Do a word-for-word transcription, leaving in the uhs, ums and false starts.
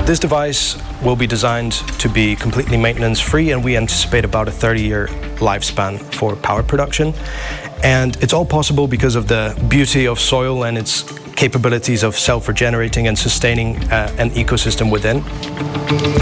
This device will be designed to be completely maintenance-free, and we anticipate about a thirty-year lifespan for power production. And it's all possible because of the beauty of soil and its capabilities of self-regenerating and sustaining uh, an ecosystem within.